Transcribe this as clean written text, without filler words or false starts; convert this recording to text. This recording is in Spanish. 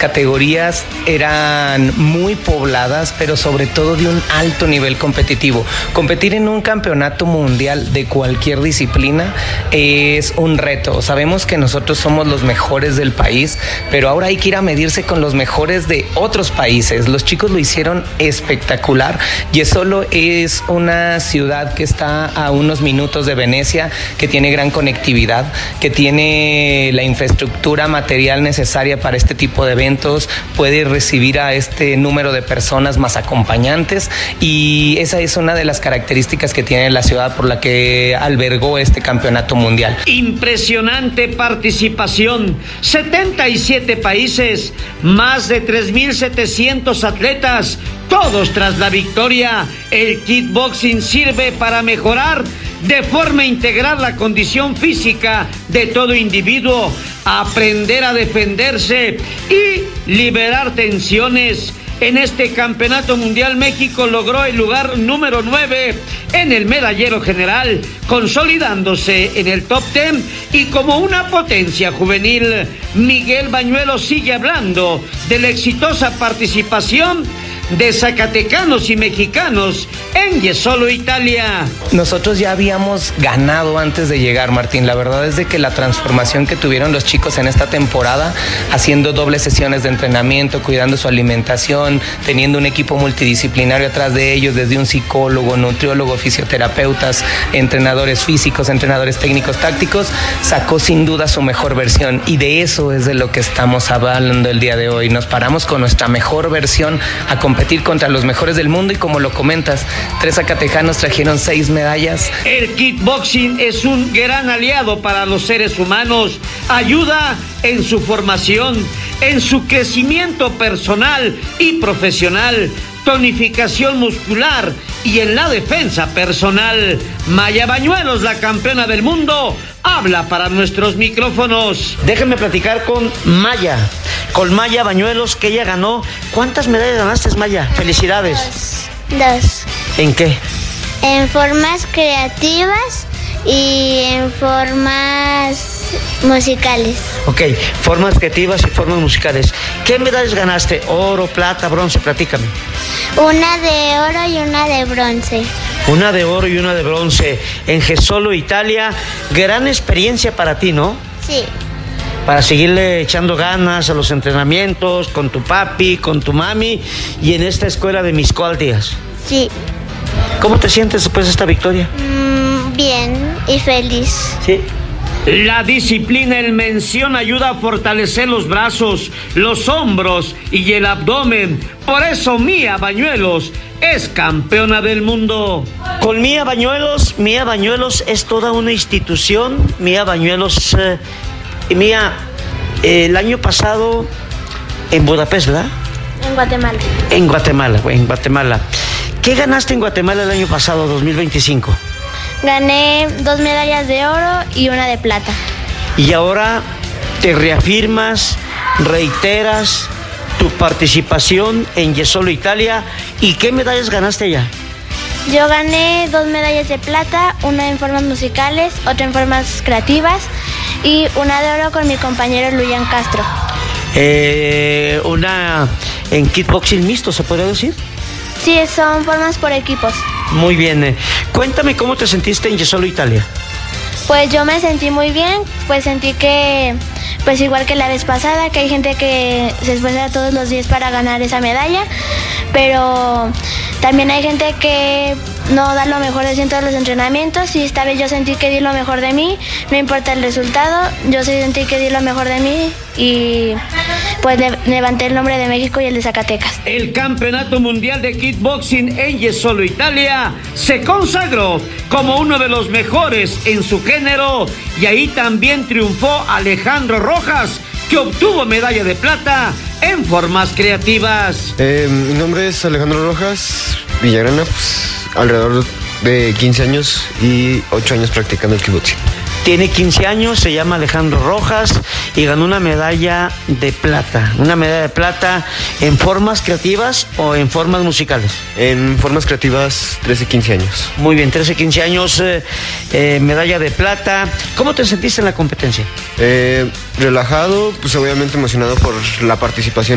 categorías eran muy pobladas, pero sobre todo de un alto nivel competitivo. Competir en un campeonato mundial de cualquier disciplina es un reto. Sabemos que nosotros somos los mejores del país, pero ahora hay que ir a medirse con los mejores de otros países. Los chicos lo hicieron espectacular. Jesolo es una ciudad que está a unos minutos de Venecia, que tiene gran conectividad, que tiene la infraestructura material necesaria para este tipo de eventos, puede recibir a este número de personas más acompañantes, y esa es una de las características que tiene la ciudad por la que albergó este campeonato mundial. Impresionante participación, 77 países, más de 3,700 atletas, todos tras la victoria. El kickboxing sirve para mejorar de forma integral la condición física de todo individuo, aprender a defenderse y liberar tensiones. En este campeonato mundial, México logró el lugar número 9 en el medallero general, consolidándose en el top 10 y como una potencia juvenil. Miguel Bañuelos sigue hablando de la exitosa participación de zacatecanos y mexicanos en Jesolo, Italia. Nosotros ya habíamos ganado antes de llegar, Martín. La verdad es de que la transformación que tuvieron los chicos en esta temporada, haciendo dobles sesiones de entrenamiento, cuidando su alimentación, teniendo un equipo multidisciplinario atrás de ellos, desde un psicólogo, nutriólogo, fisioterapeutas, entrenadores físicos, entrenadores técnicos, tácticos, sacó sin duda su mejor versión, y de eso es de lo que estamos hablando el día de hoy. Nos paramos con nuestra mejor versión a competir contra los mejores del mundo, y como lo comentas, 3 zacatecanos trajeron 6 medallas. El kickboxing es un gran aliado para los seres humanos, ayuda en su formación, en su crecimiento personal y profesional, tonificación muscular y en la defensa personal. Maya Bañuelos, la campeona del mundo, habla para nuestros micrófonos. Déjenme platicar con Maya Bañuelos, que ella ganó. ¿Cuántas medallas ganaste, Maya? Felicidades. Dos. ¿En qué? En formas creativas y en formas musicales. Ok, formas creativas y formas musicales. ¿Qué medallas ganaste? Oro, plata, bronce, platícame. Una de oro y una de bronce. Una de oro y una de bronce en Jesolo, Italia. Gran experiencia para ti, ¿no? Sí. Para seguirle echando ganas a los entrenamientos con tu papi, con tu mami y en esta escuela de Mixcoac Díaz. Sí. ¿Cómo te sientes después de esta victoria? Bien y feliz. Sí. La disciplina en mención ayuda a fortalecer los brazos, los hombros y el abdomen. Por eso Mía Bañuelos es campeona del mundo. Con Mía Bañuelos es toda una institución. Mía Bañuelos, Mía, el año pasado en Budapest, ¿verdad? En Guatemala. En Guatemala. ¿Qué ganaste en Guatemala el año pasado, 2025? Gané 2 medallas de oro y una de plata. Y ahora te reafirmas, reiteras tu participación en Jesolo, Italia. ¿Y qué medallas ganaste allá? Yo gané 2 medallas de plata, una en formas musicales, otra en formas creativas y una de oro con mi compañero Luyan Castro. Una en kickboxing mixto, ¿se podría decir? Sí, son formas por equipos. Muy bien. Cuéntame cómo te sentiste en Jesolo, Italia. Pues yo me sentí muy bien, pues sentí que, pues igual que la vez pasada, que hay gente que se esfuerza todos los días para ganar esa medalla, pero también hay gente que no da lo mejor de sí en todos los entrenamientos, y esta vez yo sentí que di lo mejor de mí, no importa el resultado, yo sentí que di lo mejor de mí y pues levanté el nombre de México y el de Zacatecas. El Campeonato Mundial de Kickboxing en Jesolo, Italia, se consagró como uno de los mejores en su género, y ahí también triunfó Alejandro Rojas, que obtuvo medalla de plata en formas creativas. Mi nombre es Alejandro Rojas Villagrana, pues alrededor de 15 años y 8 años practicando el kickboxing. Tiene 15 años, se llama Alejandro Rojas y ganó una medalla de plata. Una medalla de plata en formas creativas o en formas musicales. En formas creativas, 13-15 años. Muy bien, 13-15 años, medalla de plata. ¿Cómo te sentiste en la competencia? Relajado, pues obviamente emocionado por la participación